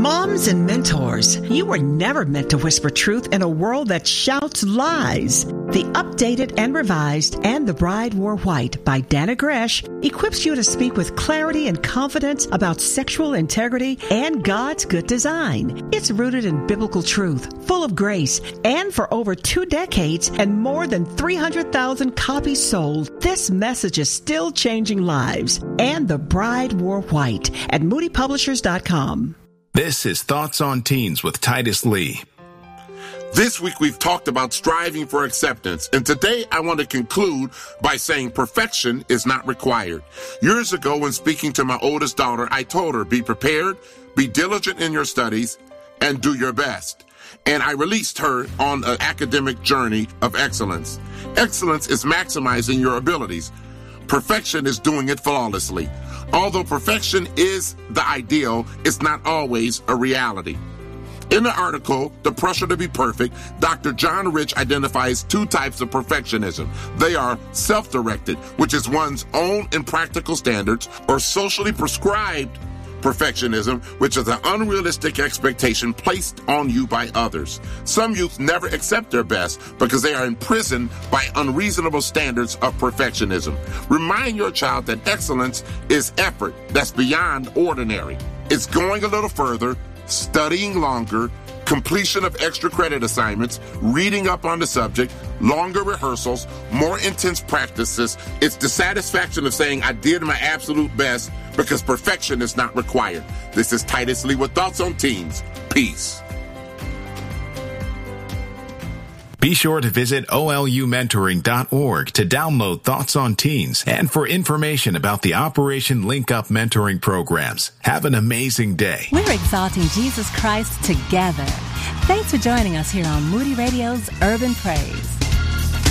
Moms and mentors, you were never meant to whisper truth in a world that shouts lies. The Updated and Revised and The Bride Wore White by Dannah Gresh equips you to speak with clarity and confidence about sexual integrity and God's good design. It's rooted in biblical truth, full of grace, and for over 2 decades and more than 300,000 copies sold, this message is still changing lives. And The Bride Wore White at moodypublishers.com. This is Thoughts on Teens with Titus Lee. This week we've talked about striving for acceptance, and today I want to conclude by saying perfection is not required. Years ago, when speaking to my oldest daughter, I told her, be prepared, be diligent in your studies, and do your best. And I released her on an academic journey of excellence. Excellence is maximizing your abilities. Perfection is doing it flawlessly. Although perfection is the ideal, it's not always a reality. In the article, The Pressure to Be Perfect, Dr. John Rich identifies 2 types of perfectionism. They are self-directed, which is one's own impractical standards, or socially prescribed perfectionism, which is an unrealistic expectation placed on you by others. Some youth never accept their best because they are imprisoned by unreasonable standards of perfectionism. Remind your child that excellence is effort that's beyond ordinary. It's going a little further, studying longer, completion of extra credit assignments, reading up on the subject, longer rehearsals, more intense practices. It's the satisfaction of saying I did my absolute best because perfection is not required. This is Titus Lee with Thoughts on Teens. Peace. Be sure to visit olumentoring.org to download Thoughts on Teens and for information about the Operation Link Up mentoring programs. Have an amazing day. We're exalting Jesus Christ together. Thanks for joining us here on Moody Radio's Urban Praise.